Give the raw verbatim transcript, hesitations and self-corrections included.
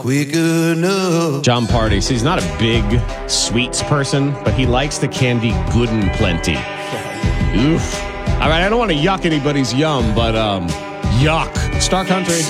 quick enough. John Party. So he's not a big sweets person, but he likes the candy good and plenty. Oof. All right, I don't want to yuck anybody's yum, but um, yuck. Star Country.